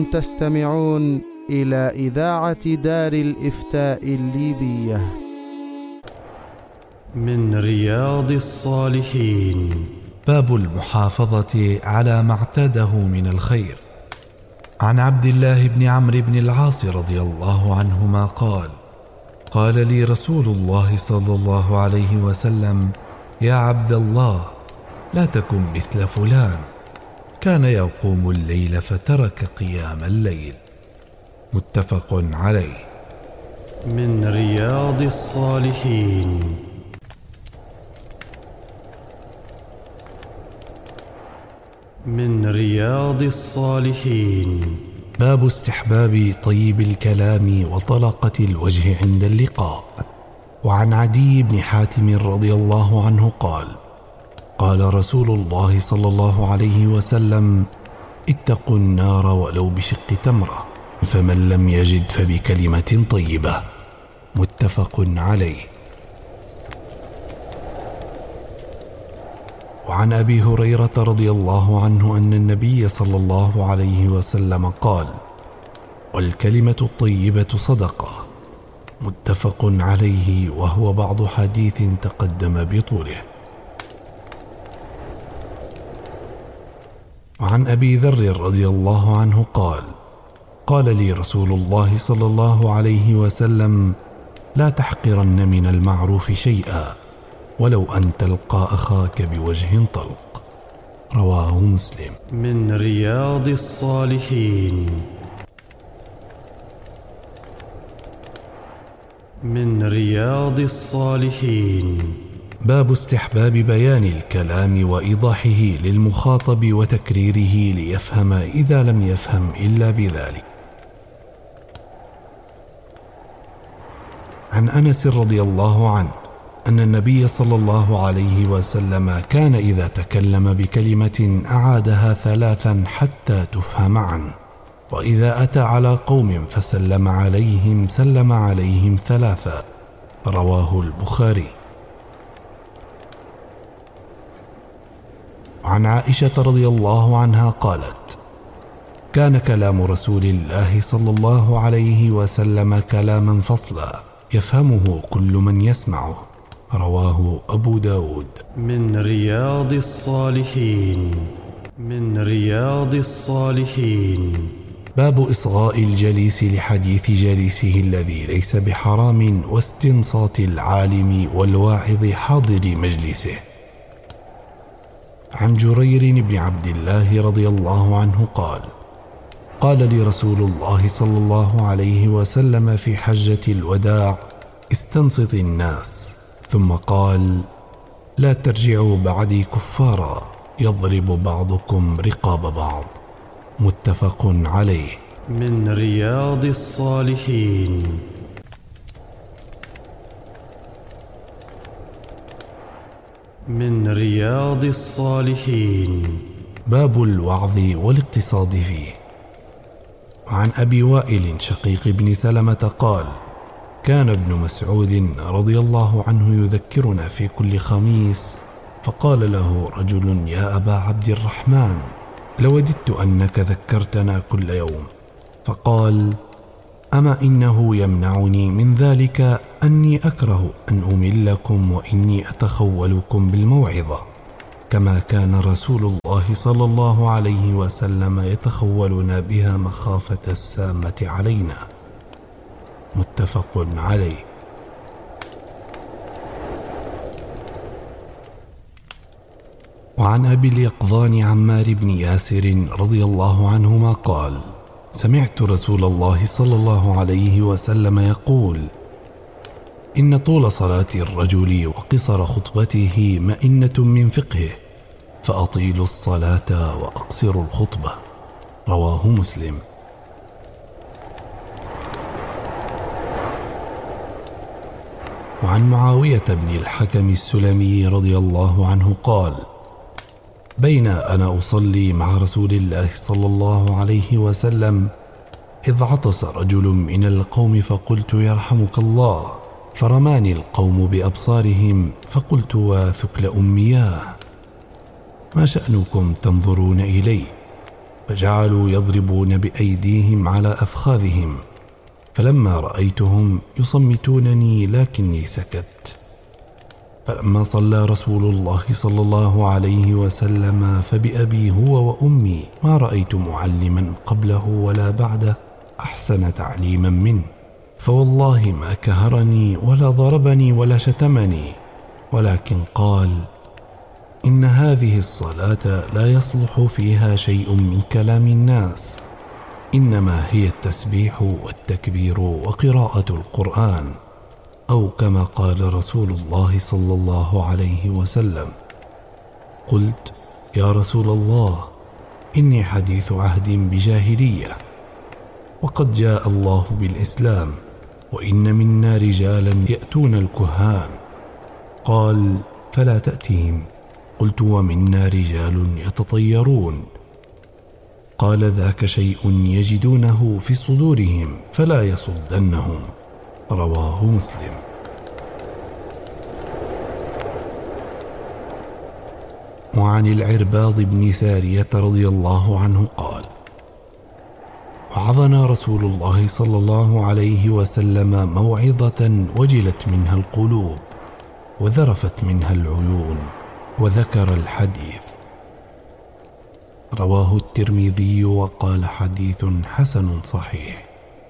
تستمعون إلى إذاعة دار الإفتاء الليبية من رياض الصالحين. باب المحافظة على ما اعتاده من الخير. عن عبد الله بن عمرو بن العاص رضي الله عنهما قال: قال لي رسول الله صلى الله عليه وسلم: يا عبد الله، لا تكن مثل فلان، كان يقوم الليل فترك قيام الليل. متفق عليه. من رياض الصالحين. من رياض الصالحين. باب استحباب طيب الكلام وطلقة الوجه عند اللقاء. وعن عدي بن حاتم رضي الله عنه قال: قال رسول الله صلى الله عليه وسلم: اتقوا النار ولو بشق تمرة، فمن لم يجد فبكلمة طيبة. متفق عليه. وعن أبي هريرة رضي الله عنه أن النبي صلى الله عليه وسلم قال: والكلمة الطيبة صدقة. متفق عليه، وهو بعض حديث تقدم بطوله. وعن أبي ذر رضي الله عنه قال: قال لي رسول الله صلى الله عليه وسلم: لا تحقرن من المعروف شيئا ولو أن تلقى أخاك بوجه طلق. رواه مسلم. من رياض الصالحين. من رياض الصالحين. باب استحباب بيان الكلام وإيضاحه للمخاطب وتكريره ليفهم إذا لم يفهم إلا بذلك. عن أنس رضي الله عنه أن النبي صلى الله عليه وسلم كان إذا تكلم بكلمة أعادها 3 حتى تفهم عنه، وإذا أتى على قوم فسلم عليهم سلم عليهم 3. رواه البخاري. عن عائشة رضي الله عنها قالت: كان كلام رسول الله صلى الله عليه وسلم كلاما فصلا يفهمه كل من يسمعه. رواه أبو داود. من رياض الصالحين. من رياض الصالحين. باب إصغاء الجليس لحديث جليسه الذي ليس بحرام، واستنصات العالم والواعظ حاضر مجلسه. عن جرير بن عبد الله رضي الله عنه قال: قال لي رسول الله صلى الله عليه وسلم في حجة الوداع: استنصت الناس، ثم قال: لا ترجعوا بعدي كفارا يضرب بعضكم رقاب بعض. متفق عليه. من رياض الصالحين. من رياض الصالحين. باب الوعظ والاقتصاد فيه. عن أبي وائل شقيق بن سلمة قال: كان ابن مسعود رضي الله عنه يذكرنا في كل خميس، فقال له رجل: يا أبا عبد الرحمن، لوددت أنك ذكرتنا كل يوم. فقال: أما إنه يمنعني من ذلك أني أكره أن أملكم وإني أتخولكم بالموعظة، كما كان رسول الله صلى الله عليه وسلم يتخولنا بها مخافة السامة علينا. متفق عليه. وعن أبي اليقظان عمار بن ياسر رضي الله عنهما قال: سمعت رسول الله صلى الله عليه وسلم يقول: إن طول صلاة الرجل وقصر خطبته مئنة من فقهه، فأطيلوا الصلاة وأقصروا الخطبة. رواه مسلم. وعن معاوية بن الحكم السلمي رضي الله عنه قال: بين أنا أصلي مع رسول الله صلى الله عليه وسلم إذ عطس رجل من القوم فقلت: يرحمك الله، فرماني القوم بأبصارهم فقلت: وثكل أمياه، ما شأنكم تنظرون إلي؟ فجعلوا يضربون بأيديهم على أفخاذهم، فلما رأيتهم يصمتونني لكني سكت. فلما صلى رسول الله صلى الله عليه وسلم فبأبي هو وأمي ما رأيت معلما قبله ولا بعده أحسن تعليما منه، فوالله ما كهرني ولا ضربني ولا شتمني، ولكن قال: إن هذه الصلاة لا يصلح فيها شيء من كلام الناس، إنما هي التسبيح والتكبير وقراءة القرآن، أو كما قال رسول الله صلى الله عليه وسلم. قلت: يا رسول الله، إني حديث عهد بجاهلية، وقد جاء الله بالإسلام، وإن منا رجالا يأتون الكهان. قال: فلا تأتيهم. قلت: ومنا رجال يتطيرون. قال: ذاك شيء يجدونه في صدورهم فلا يصدنهم. رواه مسلم. وعن العرباض بن سارية رضي الله عنه قال: وعظنا رسول الله صلى الله عليه وسلم موعظة وجلت منها القلوب وذرفت منها العيون، وذكر الحديث. رواه الترمذي وقال: حديث حسن صحيح.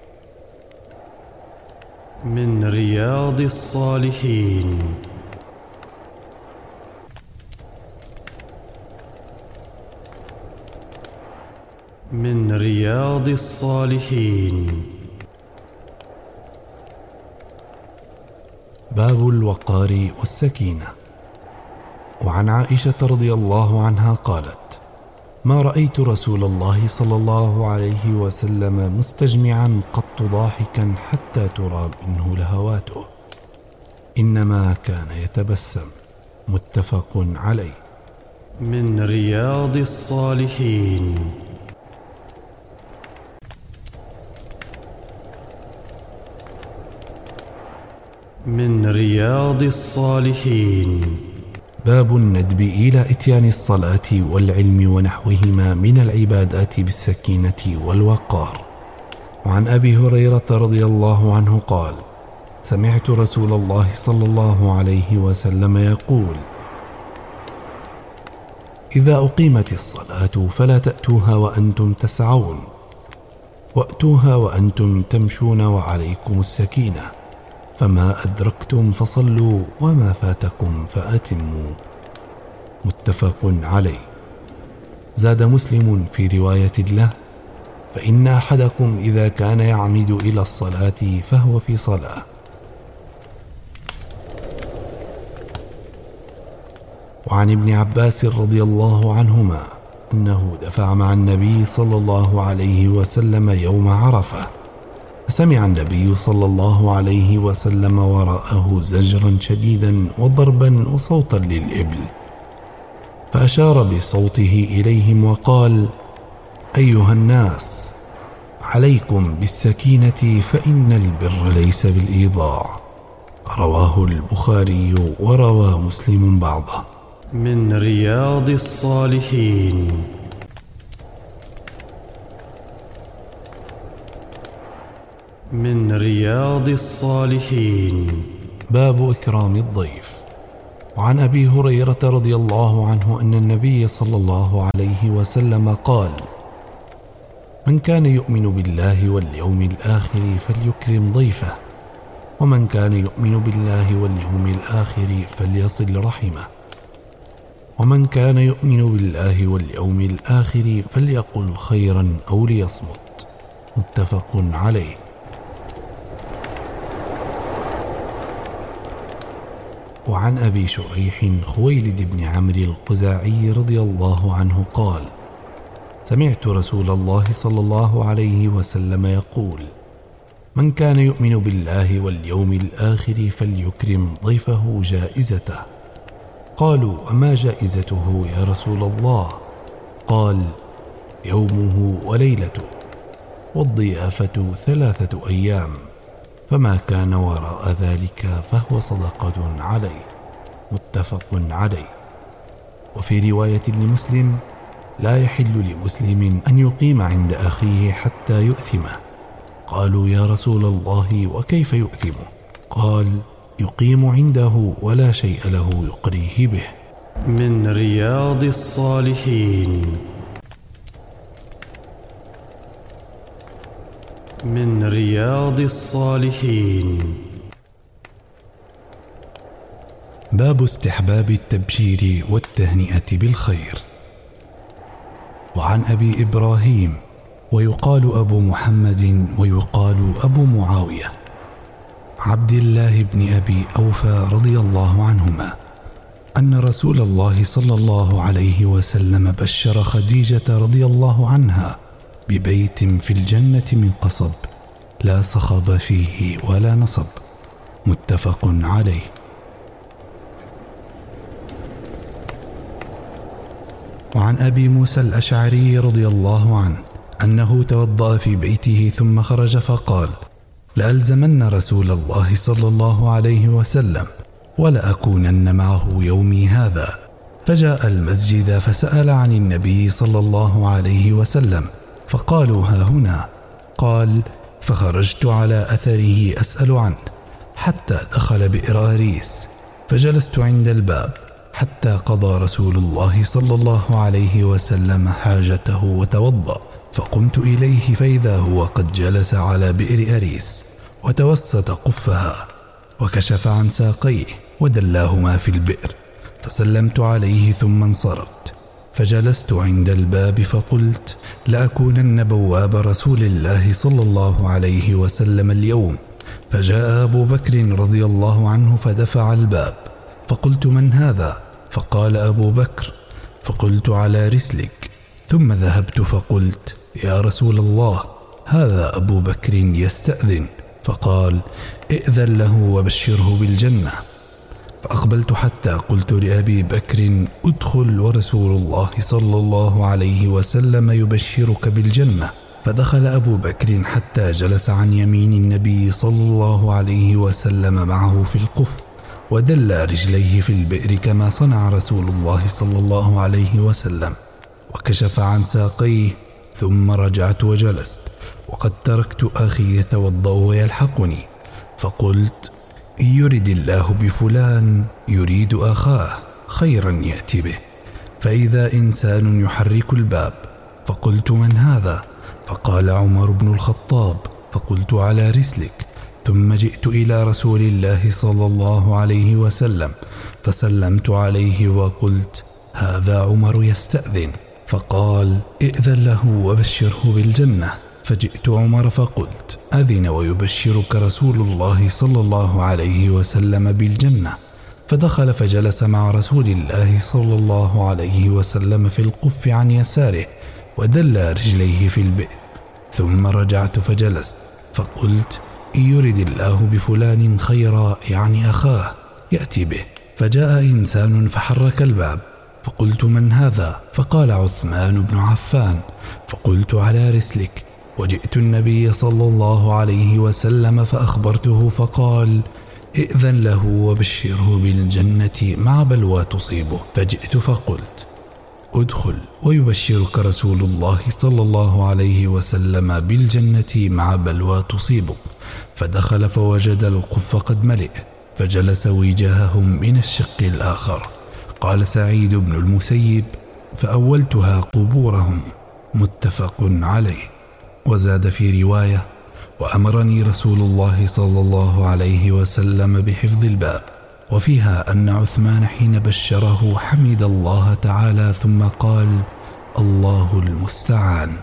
من رياض الصالحين. من رياض الصالحين. باب الوقار والسكينة. وعن عائشة رضي الله عنها قالت: ما رأيت رسول الله صلى الله عليه وسلم مستجمعا قط ضاحكا حتى ترى منه لهواته، إنما كان يتبسم. متفق عليه. من رياض الصالحين. من رياض الصالحين. باب الندب إلى إتيان الصلاة والعلم ونحوهما من العبادات بالسكينة والوقار. وعن أبي هريرة رضي الله عنه قال: سمعت رسول الله صلى الله عليه وسلم يقول: إذا أقيمت الصلاة فلا تأتوها وأنتم تسعون، وأتوها وأنتم تمشون وعليكم السكينة، فما أدركتم فصلوا وما فاتكم فأتموا. متفق عليه. زاد مسلم في رواية له: فإن أحدكم إذا كان يعمد إلى الصلاة فهو في صلاة. وعن ابن عباس رضي الله عنهما أنه دفع مع النبي صلى الله عليه وسلم يوم عرفة، فسمع النبي صلى الله عليه وسلم وراءه زجرا شديدا وضربا وصوتا للإبل، فأشار بصوته إليهم وقال: أيها الناس، عليكم بالسكينة فإن البر ليس بالإيضاع. رواه البخاري وروى مسلم بعضه. من رياض الصالحين. من رياض الصالحين. باب إكرام الضيف. وعن أبي هريرة رضي الله عنه أن النبي صلى الله عليه وسلم قال: من كان يؤمن بالله واليوم الآخر فليكرم ضيفه، ومن كان يؤمن بالله واليوم الآخر فليصل رحمه، ومن كان يؤمن بالله واليوم الآخر فليقل خيرا أو ليصمت. متفق عليه. وعن أبي شريح خويلد بن عمرو الخزاعي رضي الله عنه قال: سمعت رسول الله صلى الله عليه وسلم يقول: من كان يؤمن بالله واليوم الآخر فليكرم ضيفه جائزته. قالوا: وما جائزته يا رسول الله؟ قال: يومه وليلته، والضيافة 3 أيام، فما كان وراء ذلك فهو صدقة عليه. متفق عليه. وفي رواية لمسلم: لا يحل لمسلم أن يقيم عند أخيه حتى يؤثمه. قالوا يا رسول الله وكيف يؤثمه؟ قال يقيم عنده ولا شيء له يقريه به. من رياض الصالحين. من رياض الصالحين. باب استحباب التبشير والتهنئة بالخير. وعن أبي إبراهيم ويقال أبو محمد ويقال أبو معاوية عبد الله بن أبي أوفى رضي الله عنهما أن رسول الله صلى الله عليه وسلم بشر خديجة رضي الله عنها ببيت في الجنة من قصب لا صخب فيه ولا نصب، متفق عليه. وعن أبي موسى الأشعري رضي الله عنه أنه توضأ في بيته ثم خرج فقال لألزمن رسول الله صلى الله عليه وسلم ولأكونن معه يومي هذا. فجاء المسجد فسأل عن النبي صلى الله عليه وسلم فقالوا ها هنا. قال فخرجت على أثره أسأل عنه حتى دخل بئر أريس، فجلست عند الباب حتى قضى رسول الله صلى الله عليه وسلم حاجته وتوضأ، فقمت إليه فإذا هو قد جلس على بئر أريس وتوسط قفها وكشف عن ساقيه ودلاهما في البئر، فسلمت عليه ثم انصرفت، فجلست عند الباب فقلت لأكونن بواب رسول الله صلى الله عليه وسلم اليوم. فجاء أبو بكر رضي الله عنه فدفع الباب، فقلت من هذا؟ فقال أبو بكر، فقلت على رسلك، ثم ذهبت فقلت يا رسول الله هذا أبو بكر يستأذن، فقال ائذن له وبشره بالجنة. فأقبلت حتى قلت لأبي بكر ادخل ورسول الله صلى الله عليه وسلم يبشرك بالجنة. فدخل أبو بكر حتى جلس عن يمين النبي صلى الله عليه وسلم معه في القف، ودل رجليه في البئر كما صنع رسول الله صلى الله عليه وسلم، وكشف عن ساقيه، ثم رجعت وجلست، وقد تركت أخي يتوضأ ويلحقني، فقلت إن يرد الله بفلان يريد أخاه خيرا يأتي به. فإذا إنسان يحرك الباب، فقلت من هذا؟ فقال عمر بن الخطاب، فقلت على رسلك، ثم جئت إلى رسول الله صلى الله عليه وسلم فسلمت عليه وقلت هذا عمر يستأذن، فقال ائذن له وبشره بالجنة. فجئت عمر فقلت أذن ويبشرك رسول الله صلى الله عليه وسلم بالجنة. فدخل فجلس مع رسول الله صلى الله عليه وسلم في القف عن يساره، ودل رجليه في البئر، ثم رجعت فجلست، فقلت إن يرد الله بفلان خيرا يعني أخاه يأتي به. فجاء إنسان فحرك الباب، فقلت من هذا؟ فقال عثمان بن عفان، فقلت على رسلك، وجئت النبي صلى الله عليه وسلم فأخبرته، فقال ائذن له وبشره بالجنة مع بلوى تصيبه. فجئت فقلت ادخل ويبشرك رسول الله صلى الله عليه وسلم بالجنة مع بلوى تصيبه. فدخل فوجد القف قد ملئ، فجلس وجاههم من الشق الآخر. قال سعيد بن المسيب فأولتها قبورهم، متفق عليه. وزاد في رواية وأمرني رسول الله صلى الله عليه وسلم بحفظ الباب. وفيها أن عثمان حين بشره حمد الله تعالى ثم قال الله المستعان.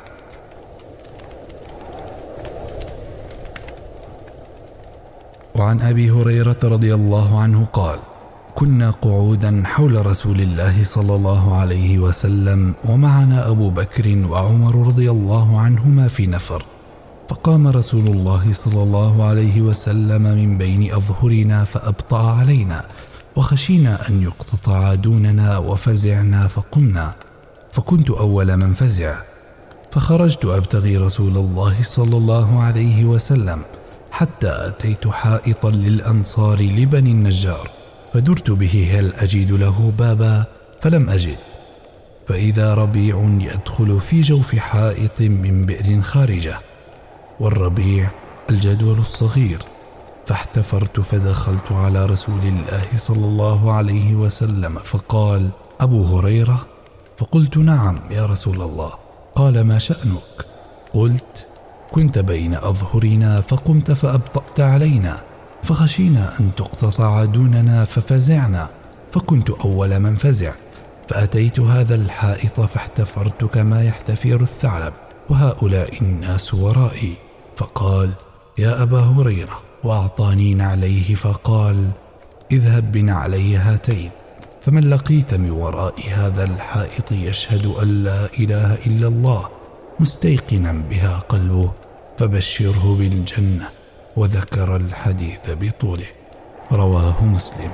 وعن أبي هريرة رضي الله عنه قال كنا قعودا حول رسول الله صلى الله عليه وسلم ومعنا أبو بكر وعمر رضي الله عنهما في نفر، فقام رسول الله صلى الله عليه وسلم من بين أظهرنا فأبطأ علينا، وخشينا أن يقتطع دوننا وفزعنا فقمنا، فكنت أول من فزع، فخرجت أبتغي رسول الله صلى الله عليه وسلم حتى أتيت حائطا للأنصار لبني النجار، فدرت به هل أجد له بابا، فلم أجد، فإذا ربيع يدخل في جوف حائط من بئر خارجة، والربيع الجدول الصغير. فاحتفرت فدخلت على رسول الله صلى الله عليه وسلم فقال: أبو هريرة؟ فقلت: نعم يا رسول الله. قال: ما شأنك؟ قلت: كنت بين أظهرنا فقمت فأبطأت علينا، فخشينا أن تقتطع دوننا ففزعنا، فكنت أول من فزع، فأتيت هذا الحائط فاحتفرت كما يحتفر الثعلب، وهؤلاء الناس ورائي. فقال: يا أبا هريرة، وأعطاني نعليه فقال: اذهب بنعلي هاتين، فمن لقيت من وراء هذا الحائط يشهد أن لا إله إلا الله مستيقنا بها قلبه فبشره بالجنة. وذكر الحديث بطوله. رواه مسلم.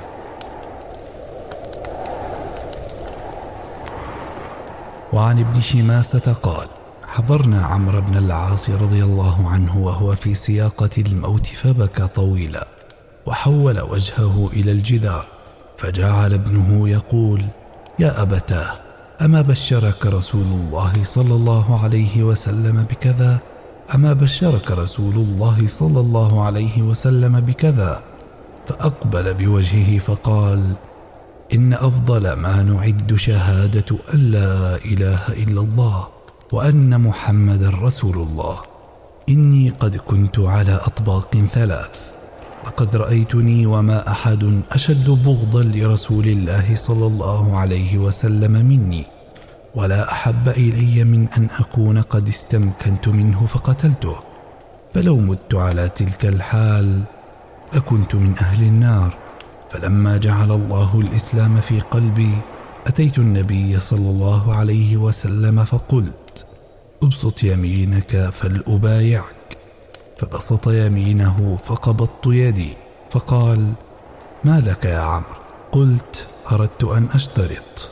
وعن ابن شماسة قال: حضرنا عمرو بن العاص رضي الله عنه وهو في سياقة الموت فبكى طويلا، وحول وجهه إلى الجدار، فجعل ابنه يقول: يا أبتاه، أما بشرك رسول الله صلى الله عليه وسلم بكذا؟ أما بشرك رسول الله صلى الله عليه وسلم بكذا؟ فأقبل بوجهه فقال: إن أفضل ما نعد شهادة أن لا إله إلا الله وأن محمد رسول الله. إني قد كنت على أطباق ثلاث، لقد رأيتني وما أحد أشد بغضا لرسول الله صلى الله عليه وسلم مني، ولا أحب إلي من أن أكون قد استمكنت منه فقتلته، فلو مت على تلك الحال لكنت من أهل النار. فلما جعل الله الإسلام في قلبي أتيت النبي صلى الله عليه وسلم فقلت: ابسط يمينك فلأبايعك، فبسط يمينه فقبضت يدي، فقال: ما لك يا عمرو؟ قلت: أردت أن أشترط.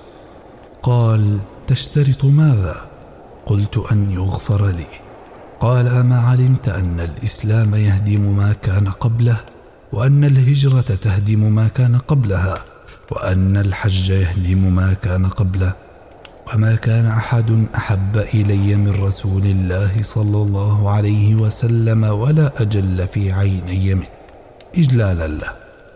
قال: تشترط ماذا؟ قلت: أن يغفر لي. قال: أما علمت أن الإسلام يهدم ما كان قبله، وأن الهجرة تهدم ما كان قبلها، وأن الحج يهدم ما كان قبله؟ وما كان أحد أحب إلي من رسول الله صلى الله عليه وسلم ولا أجل في عيني منه إجلالا له،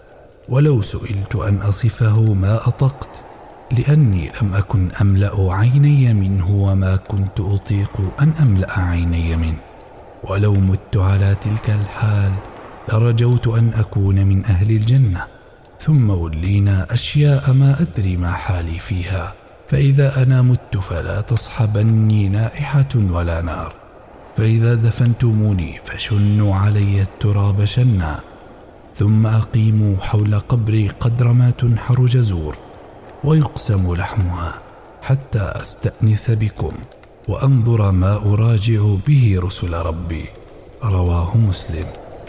ولو سئلت أن أصفه ما أطقت، لأني لم أكن أملأ عيني منه وما كنت أطيق أن أملأ عيني منه. ولو مت على تلك الحال لرجوت أن أكون من أهل الجنة. ثم ولينا أشياء ما أدري ما حالي فيها، فإذا أنا مت فلا تصحبني نائحة ولا نار، فإذا دفنتموني فشنوا علي التراب شنا، ثم أقيموا حول قبري قدر ما تنحر جزور ويقسم لحمها، حتى أستأنس بكم وأنظر ما أراجع به رسل ربي. رواه مسلم.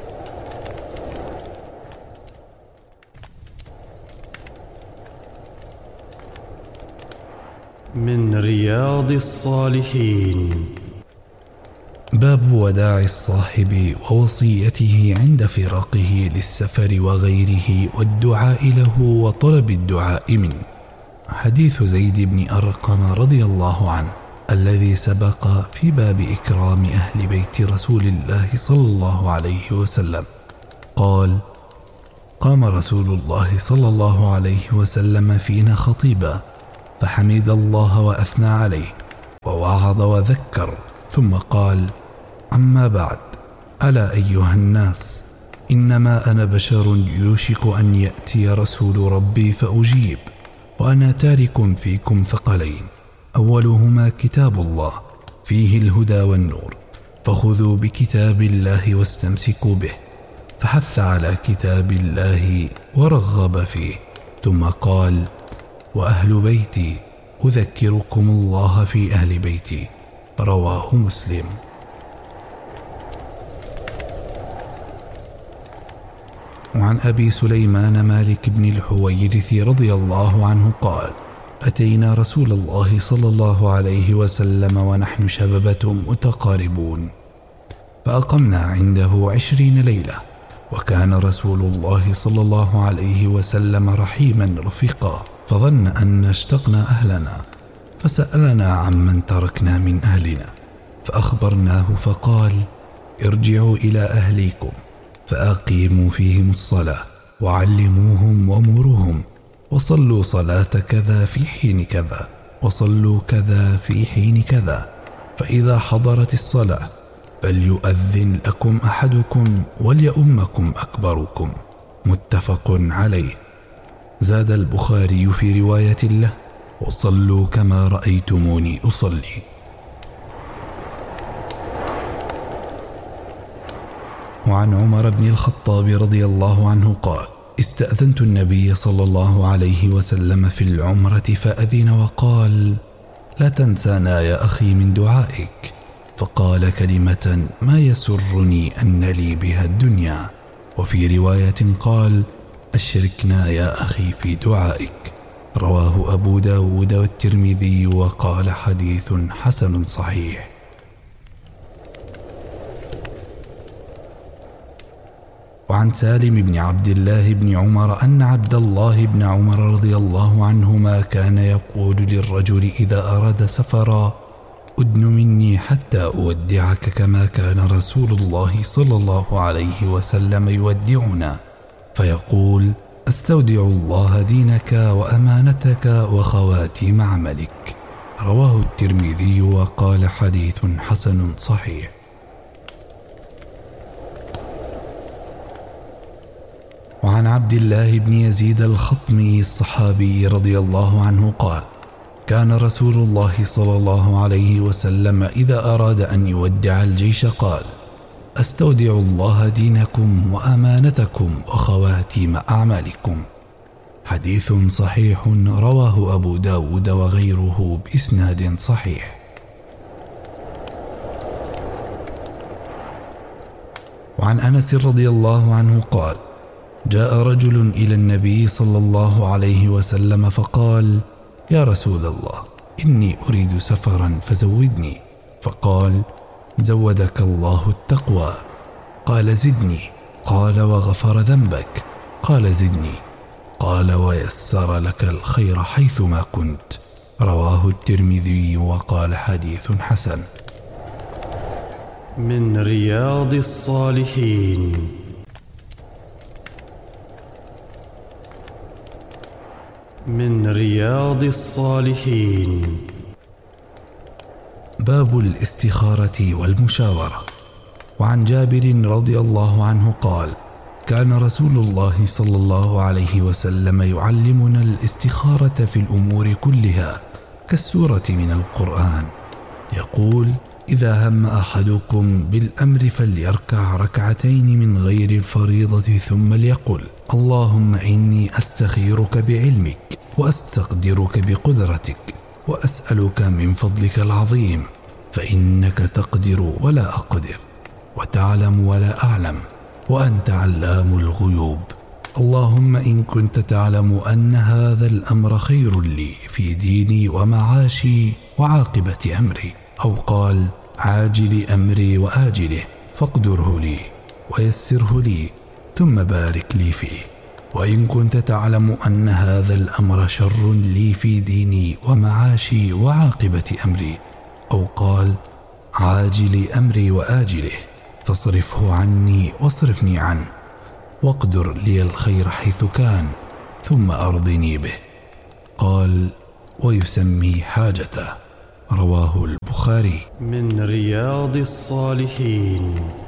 من رياض الصالحين. باب وداع الصاحب ووصيته عند فراقه للسفر وغيره، والدعاء له وطلب الدعاء منه. حديث زيد بن أرقم رضي الله عنه الذي سبق في باب إكرام أهل بيت رسول الله صلى الله عليه وسلم. قال: قام رسول الله صلى الله عليه وسلم فينا خطيبا، فحمد الله وأثنى عليه ووعظ وذكر، ثم قال: أما بعد، ألا أيها الناس، إنما أنا بشر يوشك أن يأتي رسول ربي فأجيب، وأنا تارك فيكم ثقلين، أولهما كتاب الله فيه الهدى والنور، فخذوا بكتاب الله واستمسكوا به. فحث على كتاب الله ورغب فيه، ثم قال: وأهل بيتي أذكركم الله في أهل بيتي. رواه مسلم. وعن أبي سليمان مالك بن الحويرث رضي الله عنه قال: أتينا رسول الله صلى الله عليه وسلم ونحن شببة متقاربون، فأقمنا عنده 20 ليلة، وكان رسول الله صلى الله عليه وسلم رحيما رفيقا، فظن أن اشتقنا أهلنا، فسألنا عمن تركنا من أهلنا، فأخبرناه فقال: ارجعوا إلى أهليكم فأقيموا فيهم الصلاة وعلموهم ومروهم، وصلوا صلاة كذا في حين كذا، وصلوا كذا في حين كذا، فإذا حضرت الصلاة فليؤذن لكم أحدكم وليؤمكم أكبركم. متفق عليه. زاد البخاري في رواية له: وصلوا كما رأيتموني أصلي. وعن عمر بن الخطاب رضي الله عنه قال: استأذنت النبي صلى الله عليه وسلم في العمرة فأذن وقال: لا تنسانا يا أخي من دعائك، فقال كلمة ما يسرني أن لي بها الدنيا. وفي رواية قال: أشركنا يا أخي في دعائك. رواه أبو داود والترمذي وقال: حديث حسن صحيح. وعن سالم بن عبد الله بن عمر أن عبد الله بن عمر رضي الله عنهما كان يقول للرجل إذا أراد سفرا: أدن مني حتى أودعك، كما كان رسول الله صلى الله عليه وسلم يودعنا، فيقول: أستودع الله دينك وأمانتك وخواتيم عملك. رواه الترمذي وقال: حديث حسن صحيح. وعن عبد الله بن يزيد الخطمي الصحابي رضي الله عنه قال: كان رسول الله صلى الله عليه وسلم إذا أراد أن يودع الجيش قال: أستودع الله دينكم وأمانتكم وخواتيم أعمالكم. حديث صحيح رواه أبو داود وغيره بإسناد صحيح. وعن أنس رضي الله عنه قال: جاء رجل إلى النبي صلى الله عليه وسلم فقال: يا رسول الله، إني أريد سفرا فزودني. فقال: زودك الله التقوى. قال: زدني. قال: وغفر ذنبك. قال: زدني. قال: ويسر لك الخير حيثما كنت. رواه الترمذي وقال: حديث حسن. من رياض الصالحين. من رياض الصالحين. باب الاستخارة والمشاورة. وعن جابر رضي الله عنه قال: كان رسول الله صلى الله عليه وسلم يعلمنا الاستخارة في الأمور كلها كالسورة من القرآن. يقول: إذا هم أحدكم بالأمر فليركع ركعتين من غير الفريضة ثم ليقل: اللهم إني أستخيرك بعلمك وأستقدرك بقدرتك وأسألك من فضلك العظيم، فإنك تقدر ولا أقدر وتعلم ولا أعلم وأنت علام الغيوب. اللهم إن كنت تعلم أن هذا الأمر خير لي في ديني ومعاشي وعاقبة أمري، أو قال: عاجل أمري وآجله، فاقدره لي ويسره لي ثم بارك لي فيه. وإن كنت تعلم أن هذا الأمر شر لي في ديني ومعاشي وعاقبة أمري، أو قال: عاجل أمري وآجله، فاصرفه عني واصرفني عنه، واقدر لي الخير حيث كان، ثم أرضني به. قال: ويسمي حاجته. رواه البخاري. من رياض الصالحين.